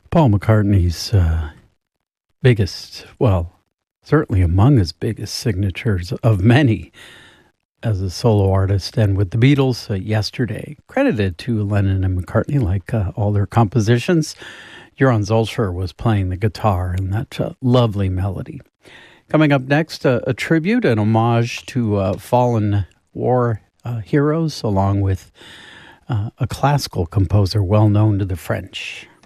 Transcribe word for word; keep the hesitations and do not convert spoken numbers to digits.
Paul McCartney's uh, biggest, well, certainly among his biggest signatures of many as a solo artist, and with the Beatles uh, yesterday, credited to Lennon and McCartney like uh, all their compositions. Joran Zolcher was playing the guitar in that uh, lovely melody. Coming up next, uh, a tribute, an homage to uh, fallen war uh, heroes, along with uh, a classical composer well known to the French.